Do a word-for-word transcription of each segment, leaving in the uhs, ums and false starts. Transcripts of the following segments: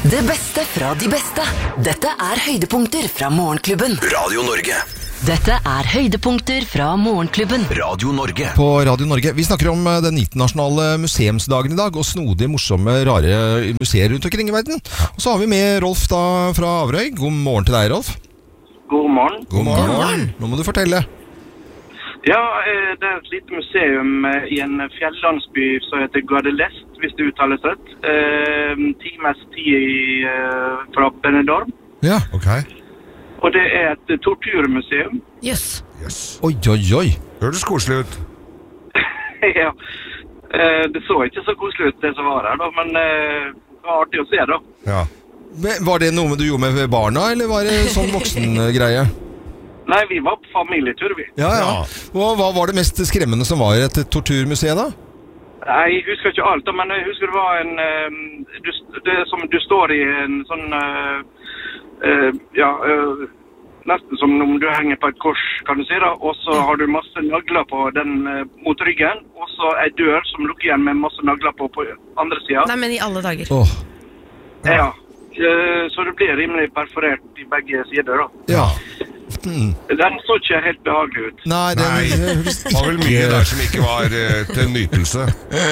Det beste fra de beste. Dette er høydepunkter fra Morgenklubben. Radio Norge. Dette er høydepunkter fra Morgenklubben. Radio Norge. På Radio Norge. Vi snakker om den internasjonale museumsdagen i dag, og snodige, morsomme, rare museer rundt omkring i verden. Og så har vi med Rolf da fra Averøy. God morgen til deg, Rolf. God morgen. God morgen. God morgen. Nå må du fortelle. Ja, det er et lite museum i en fjellandsby som heter Gardelest, hvis du uttaler sett. Eh, times tid fra Benidorm. Ja, ok. Og det er et torturmuseum. Yes. Yes. Oi, oi, oi. Høres koselig ut. Ja, eh, det så ikke så koselig ut det som var her da, men eh, det var artig å se da. Ja. Men var det noe du gjorde med barna, eller var det sånn voksengreie? Nei, vi var på familietur, vi. Ja, ja. Og hva var det mest skremmende som var i et torturmuseum da? Nei, jeg husker ikke alt, da, men jeg husker det var en... Uh, du, det er som du står i en sånn... Uh, uh, ja, uh, nesten som om du henger på et kors, kan du si da. Og så har du masse nagler på den uh, mot ryggen, og så en dør som lukker igjen med masse nagler på på andre siden. Nei, men i alle dager. Åh. Ja. ja. Uh, så det blir rimelig perforert i begge sider da. Ja. Mm. Den så ikke helt behagelig ut. Nei, det Nei, det var vel mye der som ikke var uh, til nytelse.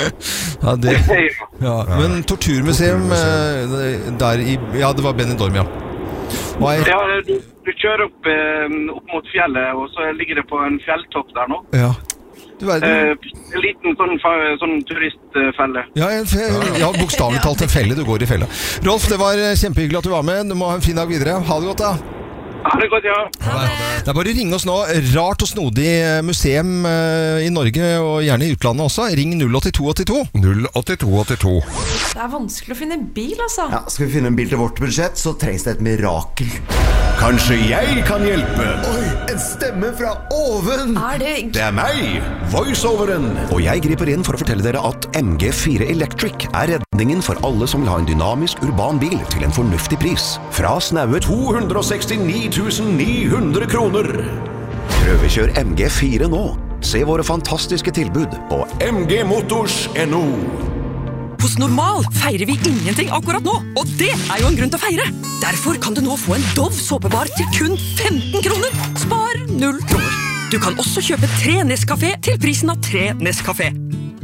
Ja, det, ja. Men torturmuseum uh, der i... Ja, det var Benidorm, ja. Hva er... Ja, du, du kjører opp, uh, opp mot fjellet, og så ligger det på en fjelltopp der nå. Ja. Du verden. Uh, en liten sånn, sånn turistfelle. Ja, en fe... ja, bokstavelig talt en felle. Du går i felle. Rolf, det var kjempehyggelig at du var med. Du må ha en fin dag videre. Ha det godt da. Ha det godt, ja. Det er bare å ringe oss nå. Rart og snodig museum i Norge, og gjerne i utlandet også. Ring null åtte to åtte to. null åtte to åtte to. Det er vanskelig å finne bil, altså. Ja, skal vi finne en bil til vårt budsjett, så trengs det et mirakel. Kanskje jeg kan hjelpe? Oi, en stemme fra oven! Er det... Det er meg, voiceoveren. Og jeg griper inn for å fortelle dere at M G fire Electric er redningen for alle som vil ha en dynamisk urban bil til en fornuftig pris. Fra snaue to hundre sekstini tusen ni hundre kroner. Prøvekjør M G fire nå. Se våre fantastiske tilbud på m g motors punktum n o. Hos Normal feirer vi ingenting akkurat nå, og det er jo en grunn til å feire. Derfor kan du nå få en Dove såpebar til kun femten kroner. Spar null kroner. Du kan også kjøpe tre Nescafé til prisen av tre Nescafé.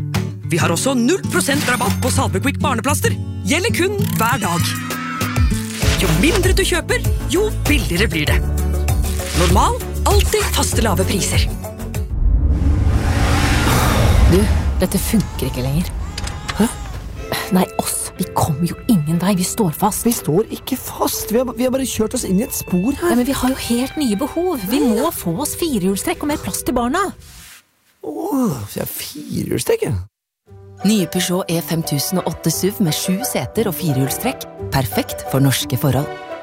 Vi har også null prosent rabatt på Salvequick barneplaster. Gjelder kun hver dag. Jo mindre du kjøper, jo billigere blir det. Normal, alltid faste lave priser. Du, dette funker ikke lenger. Hæ? Nei, oss. Vi kommer jo ingen vei. Vi står fast. Vi står ikke fast. Vi har, vi har bare kjørt oss inn i et spor her. Ja, men vi har jo helt nye behov. Vi må få oss firehjulstrekk og mer plass til barna. Åh, så jeg har firehjulstrekk, ja. Nye Peugeot E fem tusen og åtte S U V med sju seter og firehjulstrekk. Perfekt for norske forhold.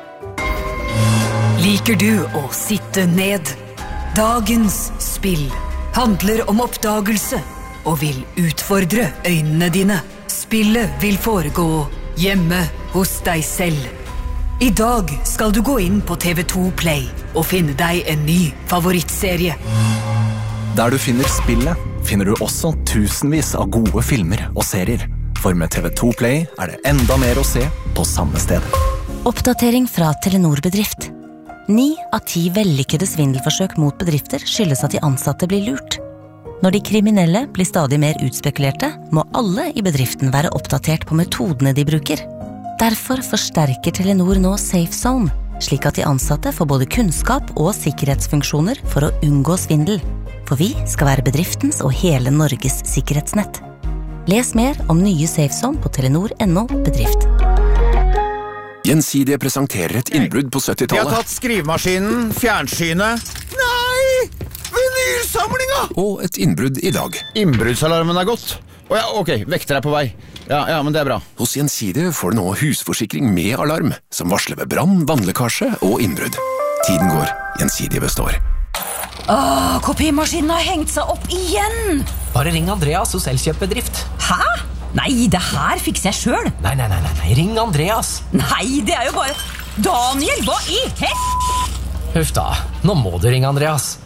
Liker du å sitte ned? Dagens spill handler om oppdagelse og vil utfordre øynene dine. Spillet vil foregå hjemme hos deg selv. I dag skal du gå inn på T V to Play og finne deg en ny favorittserie. Der du finner spillet, finner du også tusenvis av gode filmer og serier. For med T V to Play er det enda mer å se på samme sted. Oppdatering fra Telenor Bedrift. Ni av ti vellykkede svindelforsøk mot bedrifter skyldes at de ansatte blir lurt. Når de kriminelle blir stadig mer utspekulerte, må alle i bedriften være oppdatert på metodene de bruker. Derfor forsterker Telenor nå Safe Zone, slik at de ansatte får både kunnskap og sikkerhetsfunksjoner for å unngå svindel. For vi skal være bedriftens og hele Norges sikkerhetsnett. Les mer om nye Safe Zone på telenor punktum no bedrift. Gjensidige presenterer et innbrudd på syttitallet. Vi har tatt skrivemaskinen, fjernsynet. Nei! Vinylsamlinga! Og et innbrudd i dag. Innbruddsalarmen er gått. Å ja, ok, vekter er på vei. Ja, ja, men det er bra. Hos Gjensidige får du nå husforsikring med alarm, som varsler ved brann, vannlekkasje og innbrudd. Tiden går, Gjensidige består. Åh, kopimaskinen har hengt seg opp igjen! Bare ring Andreas hos Elkjøp-bedrift. Hæ? Nei, det her fikser jeg selv. Nei, nei, nei, nei, ring Andreas. Nei, det er jo bare... Daniel, hva i hett? Huff da, nå må du ringe Andreas.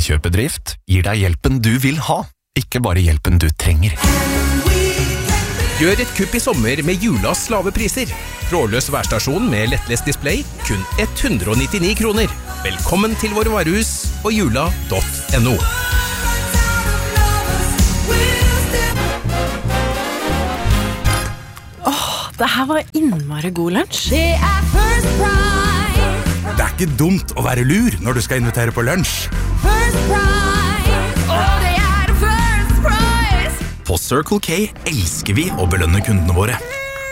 Elkjøp-bedrift gir deg hjelpen du vil ha, ikke bare hjelpen du trenger. Gjør et kupp i sommer med Julas lave priser. Trådløs værstasjon med lettlest display, kun hundre og nittini kroner. Velkommen til våre varehus og jula punktum no. Åh, det her var innmari god lunsj. Det er First Price. Det er ikke dumt å være lur når du skal invitere på lunsj. First Price. Og det er First Price. På Circle K elsker vi å belønne kundene våre.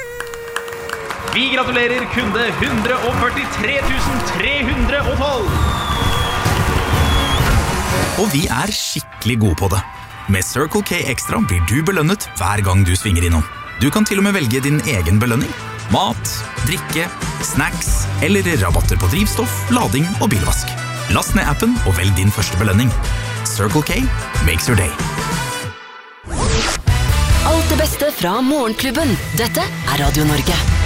Vi gratulerer kunde one hundred forty-three thousand three hundred twelve. Og vi er skikkelig gode på det. Med Circle K Extra blir du belønnet hver gang du svinger innom. Du kan til og med velge din egen belønning. Mat, drikke, snacks eller rabatter på drivstoff, lading og bilvask. Last ned appen og velg din første belønning. Circle K makes your day. Alt det beste fra Morgenklubben. Dette er Radio Norge.